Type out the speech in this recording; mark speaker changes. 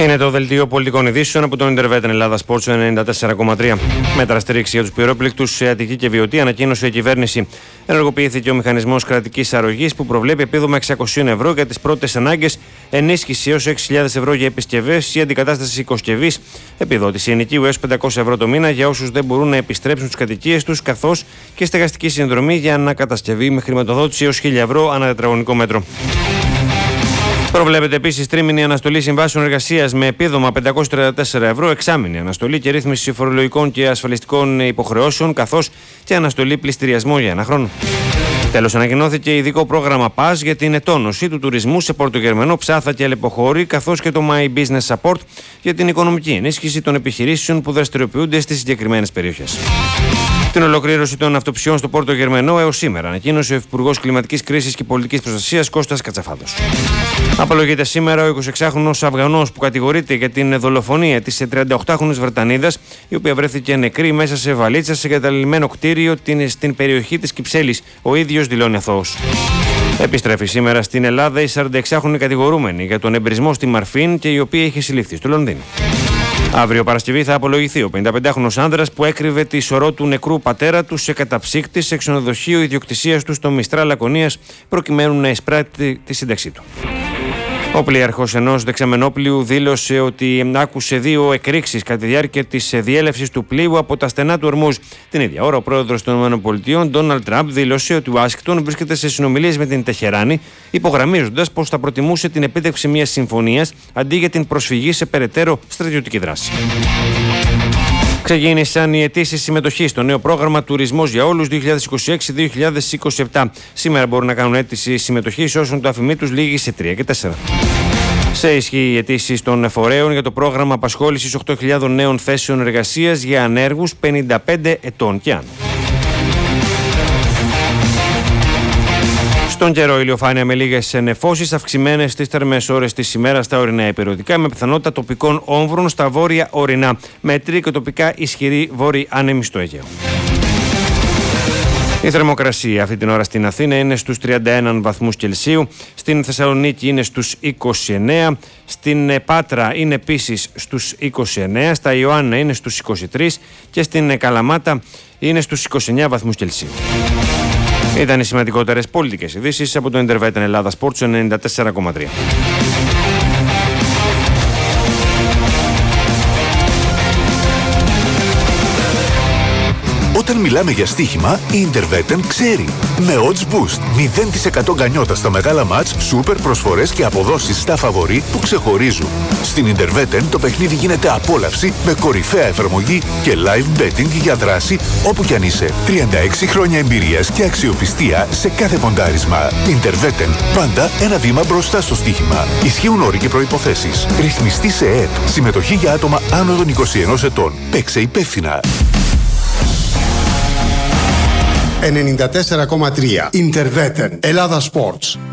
Speaker 1: Είναι το δελτίο πολιτικών ειδήσεων από τον Intervet Ελλάδα Sports 94,3. Μέτρα στήριξη για τους πυρόπληκτους σε Αττική και Βιωτή ανακοίνωσε η κυβέρνηση. Ενεργοποιήθηκε ο μηχανισμός κρατικής αρρωγής που προβλέπει επίδομα 600 ευρώ για τις πρώτες ανάγκες, ενίσχυση έως 6.000 ευρώ για επισκευές ή αντικατάσταση οικοσκευής, επιδότηση ενοικίου έως 500 ευρώ το μήνα για όσους δεν μπορούν να επιστρέψουν στις κατοικίες τους, καθώς και στεγαστική συνδρομή για ανακατασκευή με χρηματοδότηση έως 1.000 ευρώ ανά τετραγωνικό μέτρο. Προβλέπεται επίσης τρίμηνη αναστολή συμβάσεων εργασίας με επίδομα 534 ευρώ, εξάμηνη αναστολή και ρύθμιση φορολογικών και ασφαλιστικών υποχρεώσεων, καθώς και αναστολή πληστηριασμό για ένα χρόνο. Τέλος, ανακοινώθηκε ειδικό πρόγραμμα PAS για την ετόνωση του τουρισμού σε Πορτογερμανό, Ψάθα και Αλεποχώρη, καθώς και το My Business Support για την οικονομική ενίσχυση των επιχειρήσεων που δραστηριοποιούνται στις συγκεκριμένες περιοχές. Την ολοκλήρωση των αυτοψιών στο Πόρτο Γερμανό έως σήμερα ανακοίνωσε ο Υπουργός Κλιματικής Κρίσης και Πολιτικής Προστασίας Κώστας Κατσαφάδος. Απολογείται σήμερα ο 26χρονος Αφγανός που κατηγορείται για την δολοφονία της 38χρονης Βρετανίδας, η οποία βρέθηκε νεκρή μέσα σε βαλίτσα σε εγκαταλειμμένο κτίριο στην περιοχή της Κυψέλης. Ο ίδιος δηλώνει αθώος. Επιστρέφει σήμερα στην Ελλάδα η 46χρονη κατηγορούμενη για τον εμπρισμό στη Μαρφίν και η οποία είχε συλληφθεί στο Λονδίνο. Αύριο Παρασκευή θα απολογηθεί ο 55χρονος άνδρας που έκρυβε τη σωρό του νεκρού πατέρα του σε καταψύκτη σε ξενοδοχείο ιδιοκτησίας του στο Μιστρά Λακωνίας, προκειμένου να εισπράττει τη σύνταξή του. Ο πλοίαρχος ενός δεξαμενόπλοιου δήλωσε ότι άκουσε 2 εκρήξεις κατά τη διάρκεια της διέλευσης του πλοίου από τα στενά του Ορμούζ. Την ίδια ώρα, ο πρόεδρος των ΗΠΑ, Ντόναλντ Τραμπ, δήλωσε ότι ο Ουάσιγκτον βρίσκεται σε συνομιλίες με την Τεχεράνη, υπογραμμίζοντας πως θα προτιμούσε την επίτευξη μιας συμφωνίας αντί για την προσφυγή σε περαιτέρω στρατιωτική δράση. Ξεκίνησαν οι αιτήσεις συμμετοχής στο νέο πρόγραμμα Τουρισμός για Όλους 2026-2027. Σήμερα μπορούν να κάνουν αίτηση συμμετοχής όσων το αφημί τους λήγει σε 3 και 4. Σε ισχύ οι αιτήσεις των φορέων για το πρόγραμμα απασχόλησης 8.000 νέων θέσεων εργασίας για ανέργους 55 ετών και άνω. Στον καιρό, ηλιοφάνεια με λίγες νεφώσεις, αυξημένες στις θερμές ώρες της ημέρας στα ορεινά υπηρετικά, με πιθανότητα τοπικών όμβρων στα βόρεια ορεινά, μέτρη και τοπικά ισχυρή βόρειη άνεμη στο Αιγαίο. Η θερμοκρασία αυτή την ώρα στην Αθήνα είναι στους 31 βαθμούς Κελσίου, στην Θεσσαλονίκη είναι στους 29, στην Πάτρα είναι επίσης στους 29, στα Ιωάννα είναι στους 23 και στην Καλαμάτα είναι στους 29 βαθμούς Κελσίου. Ήταν οι σημαντικότερες πολιτικές ειδήσεις από το Intervet Ελλάδα Sports 94,3.
Speaker 2: Όταν μιλάμε για στοίχημα, η Interveten ξέρει. Με Odds Boost, 0% γκανιότα στα μεγάλα μάτς, σούπερ προσφορές και αποδόσεις στα φαβορί που ξεχωρίζουν. Στην Interveten το παιχνίδι γίνεται απόλαυση με κορυφαία εφαρμογή και live betting για δράση όπου κι αν είσαι. 36 χρόνια εμπειρίας και αξιοπιστία σε κάθε ποντάρισμα. Interveten, πάντα ένα βήμα μπροστά στο στοίχημα. Ισχύουν όροι και προϋποθέσεις. Ρυθμιστή σε ΕΕΠ. Συμμετοχή για άτομα άνω των 21 ετών. Παίξε υπεύθυνα.
Speaker 3: 94,3 Interveten Ελλάδα Sports.